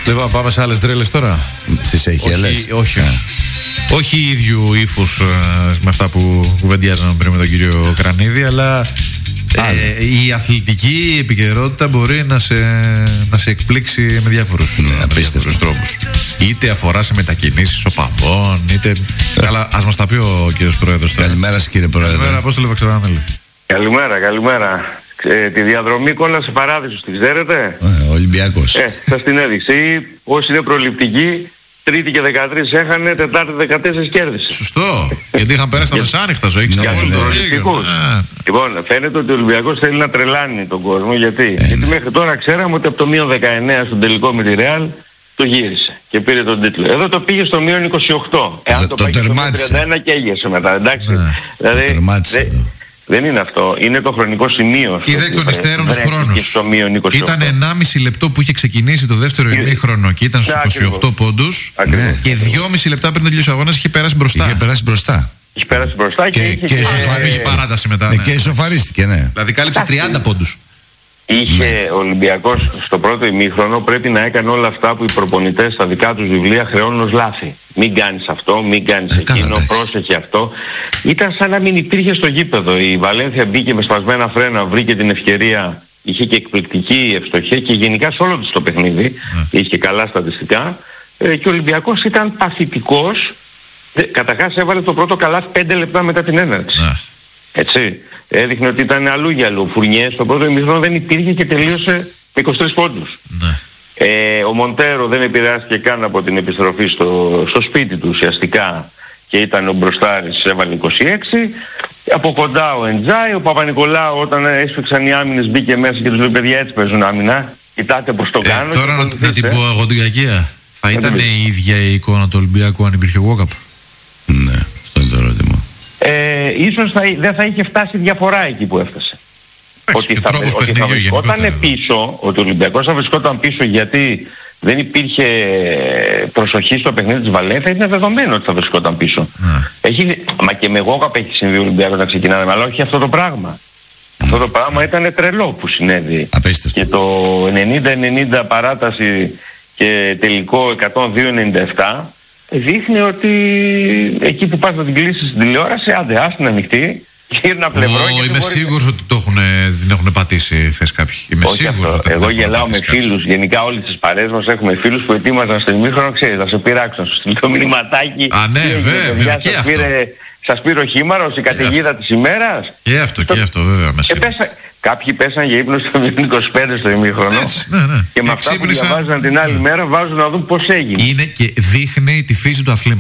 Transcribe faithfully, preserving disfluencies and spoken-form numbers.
Λοιπόν, πάμε σε άλλες τρέλες τώρα. Στις Σεϊχέλες. Όχι, όχι. Yeah. Όχι ίδιου ύφους uh, με αυτά που κουβεντιάζαμε πριν με τον κύριο Κρανίδη, αλλά ε, η αθλητική επικαιρότητα μπορεί να σε, να σε εκπλήξει με διάφορους, ναι, με διάφορους τρόπους. Είτε αφορά σε μετακινήσεις οπαδών, είτε. Αλλά ας μας τα πει ο κύριος Πρόεδρος. Καλημέρα σας, κύριε Πρόεδρε. Καλημέρα, πώς το λέω, Βαξεβάνελη. Καλημέρα, καλημέρα. Ε, τη διαδρομή Κόλλας Παράδεισος την ξέρετε? Ε, Ολυμπιακός. Ε, σας την έδειξε. Ή όσοι είναι προληπτικοί, Τρίτη και δεκατρείς έχανε, Τετάρτη δεκατέσσερα κέρδισε. Σωστό. Γιατί είχαν περάσει τα μεσάνυχτα ζωή. Για τους προληπτικούς. Λοιπόν, φαίνεται ότι ο Ολυμπιακός θέλει να τρελάνει τον κόσμο. Γιατί, ε, γιατί ναι. μέχρι τώρα ξέραμε ότι από το μείον δεκαεννέα στον τελικό με τη Ρεάλ το γύρισε και πήρε τον τίτλο. Εδώ το πήγε στο μείον είκοσι οκτώ. Εάν το, το, το πάει στο τριάντα ένα και έγιασε μετά, εντάξει. Ναι. Δηλαδή, δεν είναι αυτό. Είναι το χρονικό σημείο. Είδε εκ των υστέρων τους χρόνους. Ήταν ενάμιση λεπτό που είχε ξεκινήσει το δεύτερο ημίχρονο και ήταν στους είκοσι οκτώ πόντους. Και δυόμιση λεπτά πριν τελειώσει ο αγώνας είχε περάσει μπροστά. Είχε περάσει μπροστά. Είχε περάσει μπροστά και, και, και, και είχε παράταση μετά. Ναι, ναι. Και ισοφαρίστηκε, ναι. Δηλαδή κάλυψε τριάντα πόντους. Είχε ναι. ο Ολυμπιακός στο πρώτο ημίχρονο πρέπει να έκανε όλα αυτά που οι προπονητές στα δικά τους βιβλία χρεώνουν ως λάθη. Μην κάνεις αυτό, μην κάνεις ε, εκείνο, πρόσεχε αυτό. Ήταν σαν να μην υπήρχε στο γήπεδο. Η Βαλένθια μπήκε με σπασμένα φρένα, βρήκε την ευκαιρία, είχε και εκπληκτική ευστοχία και γενικά σε όλο της το παιχνίδι, mm. είχε και καλά στατιστικά. Ε, και ο Ολυμπιακός ήταν παθητικός. Καταρχάς έβαλε το πρώτο καλάθι πέντε λεπτά μετά την έναρξη. Mm. Έτσι. Έδειχνε ότι ήταν αλλού για αλλού. Φουρνιές στο πρώτο ημίχρονο δεν υπήρχε και τελείωσε με είκοσι τρεις πόντους. Mm. Ε, ο Μοντέρο δεν επηρεάστηκε καν από την επιστροφή στο, στο σπίτι του ουσιαστικά και ήταν ο μπροστάρης, έβαλε είκοσι έξι. Από κοντά ο Εντζάι, ο Παπα-Νικολάου όταν έσφιξαν οι άμυνες μπήκε μέσα και τους λέει παιδιά έτσι παίζουν άμυνα. Κοιτάτε πως το ε, κάνω. Τώρα να, να την πω εγώ την κακία. Θα ήταν η ίδια η εικόνα του Ολυμπιακού αν υπήρχε walk-up? Ναι, αυτό είναι το ερώτημα. Ε, ίσως θα, δεν θα είχε φτάσει διαφορά εκεί που έφτασε. Ότι θα, ότι θα βρισκόταν πίσω, ότι ο Ολυμπιακός θα βρισκόταν πίσω γιατί δεν υπήρχε προσοχή στο παιχνίδι της Βαλένθια, είναι δεδομένο ότι θα βρισκόταν πίσω. Mm. Έχει, μα και με γόγαπ έχει συμβεί ο Ολυμπιακός να ξεκινάνε, αλλά όχι αυτό το πράγμα. Mm. Αυτό το πράγμα ήταν τρελό που συνέβη. Απίστευτο. Και το ενενήντα ενενήντα παράταση και τελικό εκατόν δύο ενενήντα επτά δείχνει ότι εκεί που πας να την κλείσεις στην τηλεόραση, άντε άστην ανοιχτή. Γύρνα πλευρό oh, είμαι σίγουρος ότι το έχουν, την έχουν πατήσει θες κάποιοι. Είμαι όχι σίγουρος αυτό. Ότι εγώ γελάω με φίλους. Γενικά όλες τις παρέες μας έχουμε φίλους που ετοίμαζαν στο ημίχρονο, ξέρεις, να σε πειράξουν, να σου στείλει το μηνυματάκι. Α, ναι, βέβαια, και αυτό. Πήρε, σας πήρε ο χήμαρος, η καταιγίδα της ημέρας. Και αυτό, και αυτό, βέβαια. Κάποιοι πέσαν για ύπνο στο είκοσι πέντε στο ημίχρονο. Ναι, ναι. Και με αυτά που διαβάζαν την άλλη ναι. μέρα βάζουν να δουν πώς έγινε. Είναι και δείχνει τη φύση του αθλήματος.